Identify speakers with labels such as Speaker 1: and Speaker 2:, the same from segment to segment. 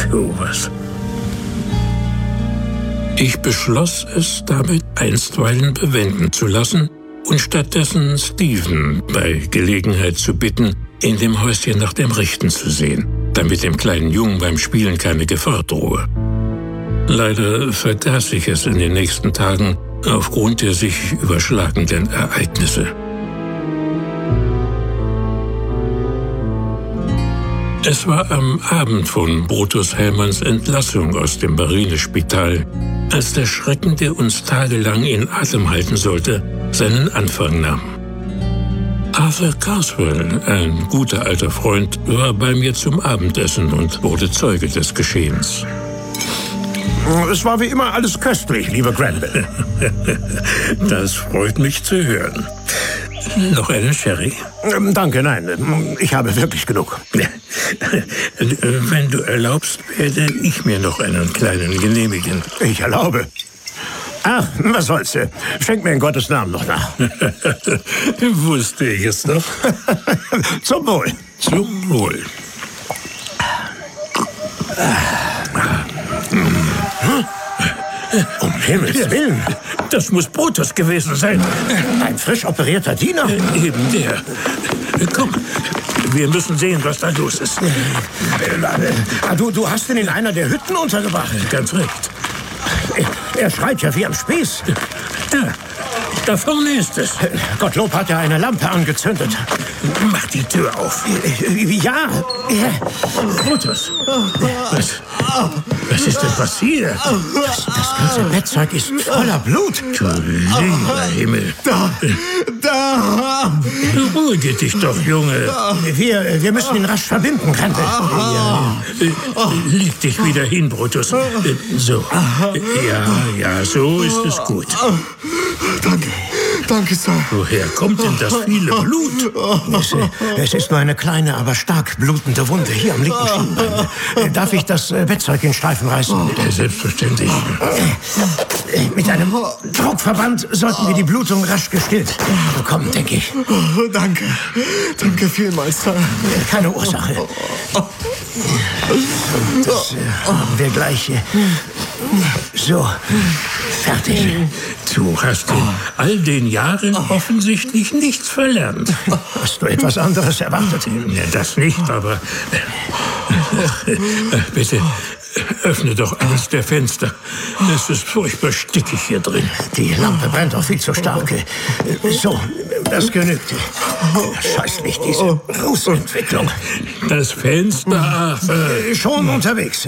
Speaker 1: sowas. Ich beschloss, es damit einstweilen bewenden zu lassen und stattdessen Stephen bei Gelegenheit zu bitten, in dem Häuschen nach dem Richten zu sehen, damit dem kleinen Jungen beim Spielen keine Gefahr drohe. Leider vergaß ich es in den nächsten Tagen aufgrund der sich überschlagenden Ereignisse. Es war am Abend von Brutus Hellmanns Entlassung aus dem Marinespital, als der Schrecken, der uns tagelang in Atem halten sollte, seinen Anfang nahm. Arthur Carswell, ein guter alter Freund, war bei mir zum Abendessen und wurde Zeuge des Geschehens.
Speaker 2: Es war wie immer alles köstlich, lieber Granville.
Speaker 1: Das freut mich zu hören. Noch einen Sherry?
Speaker 2: Danke, nein. Ich habe wirklich genug.
Speaker 1: Wenn du erlaubst, werde ich mir noch einen kleinen genehmigen.
Speaker 2: Ich erlaube. Ach, was soll's. Schenk mir in Gottes Namen noch nach.
Speaker 1: Wusste ich es doch.
Speaker 2: Zum Wohl.
Speaker 1: Zum Wohl.
Speaker 2: Um Himmels Willen.
Speaker 1: Das muss Brutus gewesen sein.
Speaker 2: Ein frisch operierter Diener?
Speaker 1: Eben der. Komm, wir müssen sehen, was da los ist.
Speaker 2: Du hast ihn in einer der Hütten untergebracht.
Speaker 1: Ganz recht.
Speaker 2: Er schreit ja wie am Spieß.
Speaker 1: Da vorne ist es.
Speaker 2: Gottlob hat er eine Lampe angezündet.
Speaker 1: Mach die Tür auf.
Speaker 2: Ja.
Speaker 1: Brutus, was ist denn passiert?
Speaker 2: Das ganze Bettzeug ist voller Blut.
Speaker 1: Du lieber Himmel.
Speaker 3: Da!
Speaker 1: Beruhige dich doch, Junge.
Speaker 2: Wir müssen ihn rasch verbinden, Granville.
Speaker 1: Leg dich wieder hin, Brutus. So. Ja, so ist es gut.
Speaker 3: Danke, Sir.
Speaker 1: Woher kommt denn das viele Blut?
Speaker 2: Es ist nur eine kleine, aber stark blutende Wunde hier am linken Schienbein. Darf ich das Bettzeug in Streifen reißen?
Speaker 1: Selbstverständlich.
Speaker 2: Mit einem Druckverband sollten wir die Blutung rasch gestillt bekommen, denke ich.
Speaker 3: Danke vielmals, Sir.
Speaker 2: Keine Ursache. Das haben wir gleich. So, fertig.
Speaker 1: Du hast in all den Jahren offensichtlich nichts verlernt.
Speaker 2: Hast du etwas anderes erwartet?
Speaker 1: Ja, das nicht, aber... Bitte, öffne doch eines der Fenster. Es ist furchtbar stickig hier drin.
Speaker 2: Die Lampe brennt auch viel zu stark. So, das genügt. Scheißlich, diese Rußentwicklung.
Speaker 1: Das Fenster...
Speaker 2: Schon unterwegs.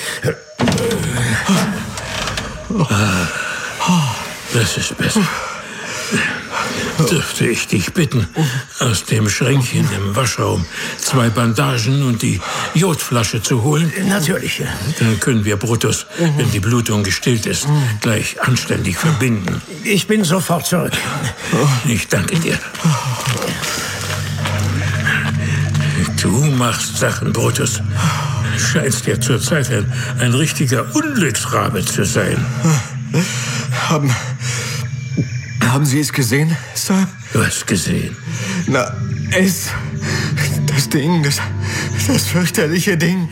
Speaker 1: Das ist besser. Dürfte ich dich bitten, aus dem Schränkchen im Waschraum 2 Bandagen und die Jodflasche zu holen?
Speaker 2: Natürlich.
Speaker 1: Dann können wir Brutus, wenn die Blutung gestillt ist, gleich anständig verbinden.
Speaker 2: Ich bin sofort zurück.
Speaker 1: Ich danke dir. Du machst Sachen, Brutus. Scheinst ja zurzeit ein richtiger Unglücksrabe zu sein.
Speaker 3: Haben Sie es gesehen, Sir?
Speaker 1: Was gesehen?
Speaker 3: Na, das Ding, das fürchterliche Ding.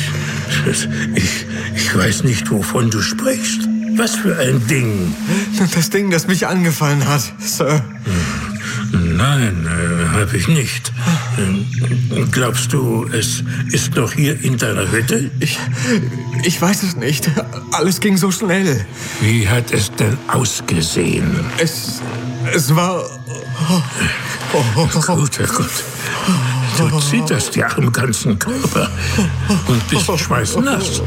Speaker 1: Ich weiß nicht, wovon du sprichst. Was für ein Ding?
Speaker 3: Das Ding, das mich angefallen hat, Sir.
Speaker 1: Nein, habe ich nicht. Glaubst du, es ist noch hier in deiner Hütte?
Speaker 3: Ich weiß es nicht. Alles ging so schnell.
Speaker 1: Wie hat es denn ausgesehen?
Speaker 3: Es war...
Speaker 1: Gut. Du zitterst ja am ganzen Körper und bist schweißnass.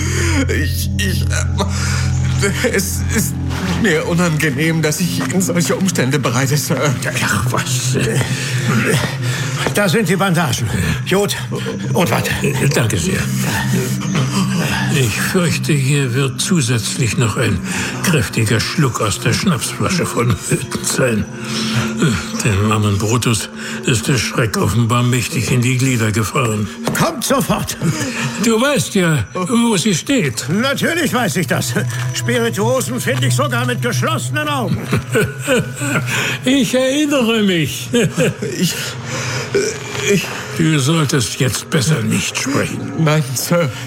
Speaker 3: Es ist mir unangenehm, dass ich in solche Umstände bereite, Sir.
Speaker 1: Ach, was?
Speaker 2: Da sind die Bandagen. Jod und Watte.
Speaker 1: Danke sehr. Ich fürchte, hier wird zusätzlich noch ein kräftiger Schluck aus der Schnapsflasche vonnöten sein. Dem armen Brutus ist der Schreck offenbar mächtig in die Glieder gefahren.
Speaker 2: Kommt sofort.
Speaker 1: Du weißt ja, wo sie steht.
Speaker 2: Natürlich weiß ich das. Spirituosen finde ich sogar mit geschlossenen Augen.
Speaker 1: Ich erinnere mich. Du solltest jetzt besser nicht sprechen.
Speaker 3: Nein, Sir.